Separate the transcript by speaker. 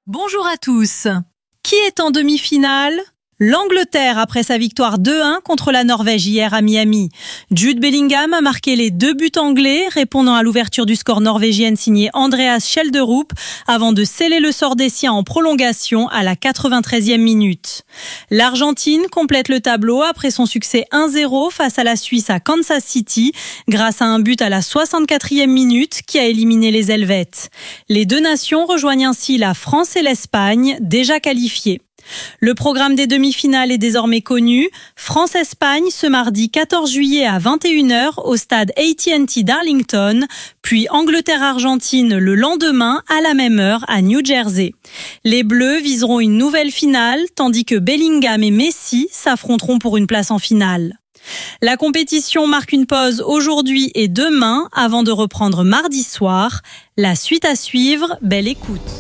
Speaker 1: Bonjour à tous. Qui est en demi-finale ? L'Angleterre après sa victoire 2-1 contre la Norvège hier à Miami. Jude Bellingham a marqué les 2 buts anglais, répondant à l'ouverture du score norvégienne signée Andreas Schjelderup avant de sceller le sort des siens en prolongation à la 93e minute. L'Argentine complète le tableau après son succès 1-0 face à la Suisse à Kansas City grâce à un but à la 64e minute qui a éliminé les Helvètes. Les deux nations rejoignent ainsi la France et l'Espagne, déjà qualifiées. Le programme des demi-finales est désormais connu. France-Espagne ce mardi 14 juillet à 21h au stade AT&T d'Arlington, puis Angleterre-Argentine le lendemain à la même heure à New Jersey. Les Bleus viseront une nouvelle finale, tandis que Bellingham et Messi s'affronteront pour une place en finale. La compétition marque une pause aujourd'hui et demain avant de reprendre mardi soir. La suite à suivre, belle écoute.